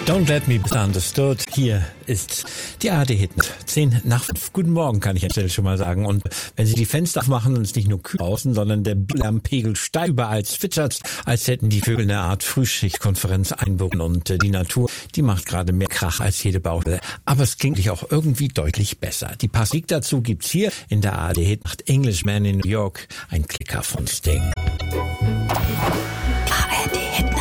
Don't let me be understood. Hier ist die ARD-Hit. 10 nach 5. Guten Morgen, kann ich an der Stelle schon mal sagen. Und wenn Sie die Fenster aufmachen und es nicht nur kühl draußen, sondern der Lärmpegel steigt, überall zwitschert, als hätten die Vögel eine Art Frühschichtkonferenz einberufen. Und die Natur, die macht gerade mehr Krach als jede Baustelle. Aber es klingt auch irgendwie deutlich besser. Die Musik dazu gibt's hier in der ARD-Hit. Englishman in New York, ein Klicker von Sting.